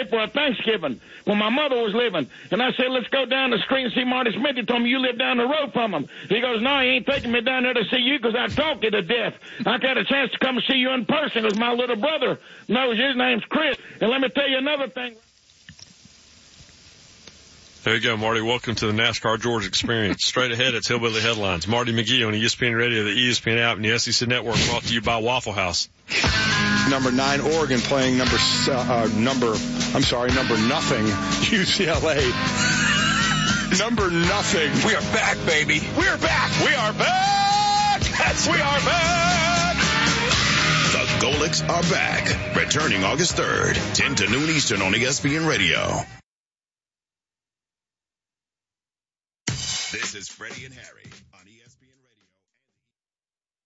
day for a Thanksgiving when my mother was living. And I said, let's go down the street and see Marty Smith. He told me you live down the road from him. He goes, no, he ain't taking me down there to see you because I talked you to death. I got a chance to come and see you in person because my little brother knows his name's Chris. And let me tell you another thing. There you go, Marty. Welcome to the NASCAR Georgia experience. Straight ahead, it's Hillbilly Headlines. Marty McGee on ESPN Radio, the ESPN app, and the SEC Network, brought to you by Waffle House. Number 9, Oregon playing number nothing, UCLA. Number nothing. We are back, baby. We are back. We are back. Yes, we are back. The Golics are back. Returning August 3rd, 10 to noon Eastern on ESPN Radio. This is Freddie and Harry.